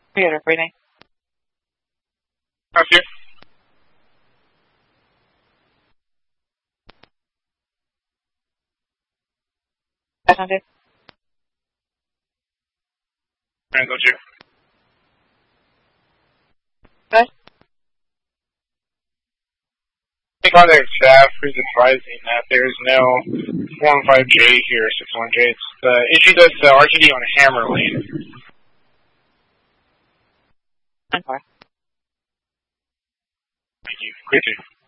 Computer, breathing. Copy. Passenger. Transit 2. Good. Contact staff is advising that there is no 415J here, 61J. It's the issue that's the RTD on Hammer Lane. 9-4. Thank you. Great.